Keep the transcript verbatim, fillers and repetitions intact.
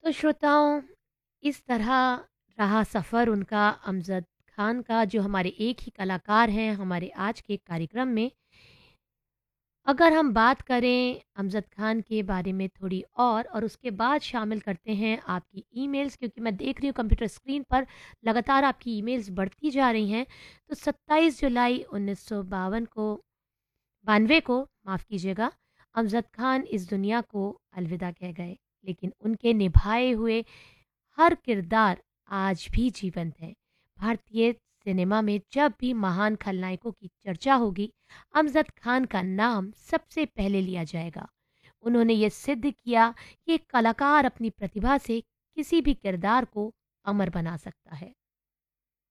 तो श्रोताओं, इस तरह रहा सफ़र उनका अमजद खान का, जो हमारे एक ही कलाकार हैं हमारे आज के कार्यक्रम में। अगर हम बात करें अमजद खान के बारे में थोड़ी और और उसके बाद शामिल करते हैं आपकी ईमेल्स, क्योंकि मैं देख रही हूँ कंप्यूटर स्क्रीन पर लगातार आपकी ईमेल्स बढ़ती जा रही हैं। तो सत्ताईस जुलाई उन्नीस सौ बावन को बानवे को माफ़ कीजिएगा, अमजद खान इस दुनिया को अलविदा कह गए। लेकिन उनके निभाए हुए हर किरदार आज भी जीवंत है। भारतीय सिनेमा में जब भी महान खलनायकों की चर्चा होगी, अमजद खान का नाम सबसे पहले लिया जाएगा। उन्होंने ये सिद्ध किया कि एक कलाकार अपनी प्रतिभा से किसी भी किरदार को अमर बना सकता है।